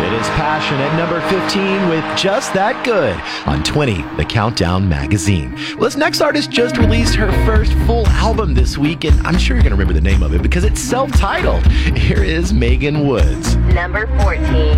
It is Passion at number 15 with Just That Good on 20, the Countdown magazine. Well, this next artist just released her first full album this week, and I'm sure you're going to remember the name of it because it's self-titled. Here is Megan Woods. Number 14.